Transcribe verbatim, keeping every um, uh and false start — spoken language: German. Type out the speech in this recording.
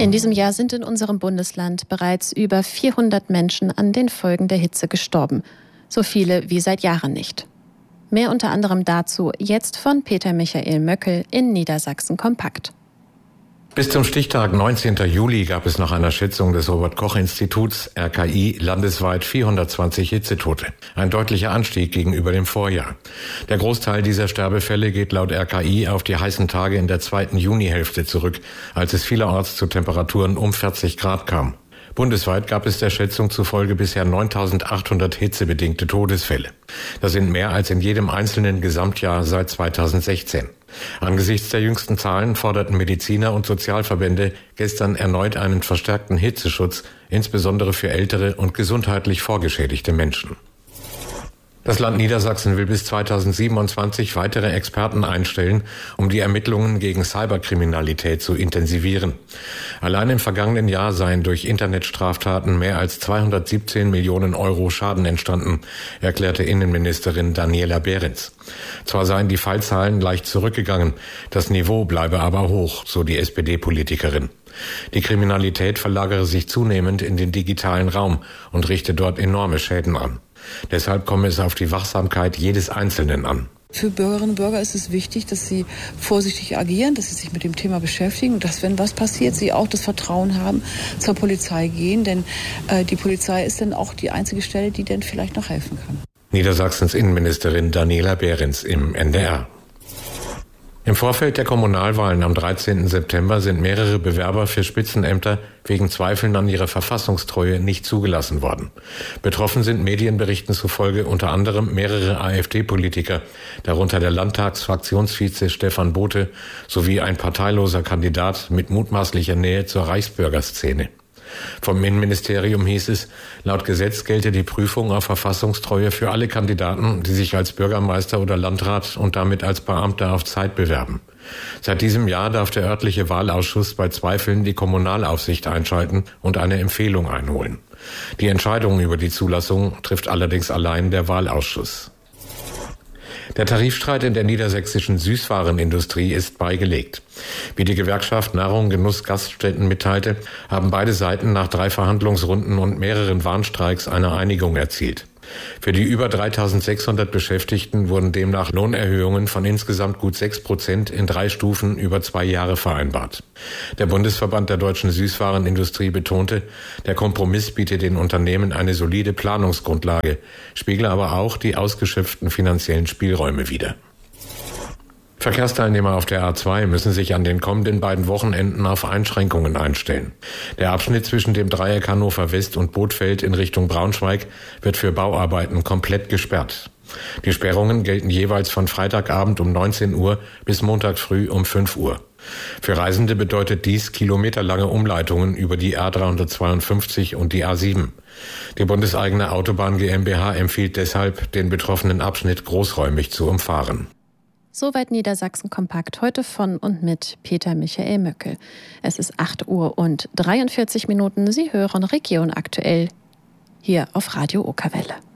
In diesem Jahr sind in unserem Bundesland bereits über vierhundert Menschen an den Folgen der Hitze gestorben. So viele wie seit Jahren nicht. Mehr unter anderem dazu jetzt von Peter Michael Möckel in Niedersachsen kompakt. Bis zum Stichtag neunzehnten Juli gab es nach einer Schätzung des Robert-Koch-Instituts R K I landesweit vierhundertzwanzig Hitzetote. Ein deutlicher Anstieg gegenüber dem Vorjahr. Der Großteil dieser Sterbefälle geht laut R K I auf die heißen Tage in der zweiten Junihälfte zurück, als es vielerorts zu Temperaturen um vierzig Grad kam. Bundesweit gab es der Schätzung zufolge bisher neuntausendachthundert hitzebedingte Todesfälle. Das sind mehr als in jedem einzelnen Gesamtjahr seit zweitausendsechzehn. Angesichts der jüngsten Zahlen forderten Mediziner und Sozialverbände gestern erneut einen verstärkten Hitzeschutz, insbesondere für ältere und gesundheitlich vorgeschädigte Menschen. Das Land Niedersachsen will bis zweitausendsiebenundzwanzig weitere Experten einstellen, um die Ermittlungen gegen Cyberkriminalität zu intensivieren. Allein im vergangenen Jahr seien durch Internetstraftaten mehr als zweihundertsiebzehn Millionen Euro Schaden entstanden, erklärte Innenministerin Daniela Behrens. Zwar seien die Fallzahlen leicht zurückgegangen, das Niveau bleibe aber hoch, so die S P D-Politikerin. Die Kriminalität verlagere sich zunehmend in den digitalen Raum und richte dort enorme Schäden an. Deshalb komme es auf die Wachsamkeit jedes Einzelnen an. Für Bürgerinnen und Bürger ist es wichtig, dass sie vorsichtig agieren, dass sie sich mit dem Thema beschäftigen und dass, wenn was passiert, sie auch das Vertrauen haben, zur Polizei gehen. Denn äh, die Polizei ist dann auch die einzige Stelle, die dann vielleicht noch helfen kann. Niedersachsens Innenministerin Daniela Behrens im N D R. Im Vorfeld der Kommunalwahlen am dreizehnten September sind mehrere Bewerber für Spitzenämter wegen Zweifeln an ihrer Verfassungstreue nicht zugelassen worden. Betroffen sind Medienberichten zufolge unter anderem mehrere AfD-Politiker, darunter der Landtagsfraktionsvize Stefan Bothe sowie ein parteiloser Kandidat mit mutmaßlicher Nähe zur Reichsbürgerszene. Vom Innenministerium hieß es, laut Gesetz gelte die Prüfung auf Verfassungstreue für alle Kandidaten, die sich als Bürgermeister oder Landrat und damit als Beamter auf Zeit bewerben. Seit diesem Jahr darf der örtliche Wahlausschuss bei Zweifeln die Kommunalaufsicht einschalten und eine Empfehlung einholen. Die Entscheidung über die Zulassung trifft allerdings allein der Wahlausschuss. Der Tarifstreit in der niedersächsischen Süßwarenindustrie ist beigelegt. Wie die Gewerkschaft Nahrung, Genuss, Gaststätten mitteilte, haben beide Seiten nach drei Verhandlungsrunden und mehreren Warnstreiks eine Einigung erzielt. Für die über dreitausendsechshundert Beschäftigten wurden demnach Lohnerhöhungen von insgesamt gut sechs Prozent in drei Stufen über zwei Jahre vereinbart. Der Bundesverband der deutschen Süßwarenindustrie betonte, der Kompromiss biete den Unternehmen eine solide Planungsgrundlage, spiegle aber auch die ausgeschöpften finanziellen Spielräume wider. Verkehrsteilnehmer auf der A zwei müssen sich an den kommenden beiden Wochenenden auf Einschränkungen einstellen. Der Abschnitt zwischen dem Dreieck Hannover West und Bothfeld in Richtung Braunschweig wird für Bauarbeiten komplett gesperrt. Die Sperrungen gelten jeweils von Freitagabend um neunzehn Uhr bis Montag früh um fünf Uhr. Für Reisende bedeutet dies kilometerlange Umleitungen über die A dreihundertzweiundfünfzig und die A sieben. Die bundeseigene Autobahn GmbH empfiehlt deshalb, den betroffenen Abschnitt großräumig zu umfahren. Soweit Niedersachsen kompakt heute von und mit Peter Michael Möckel. Es ist acht Uhr und dreiundvierzig Minuten. Sie hören Region aktuell hier auf Radio Okerwelle.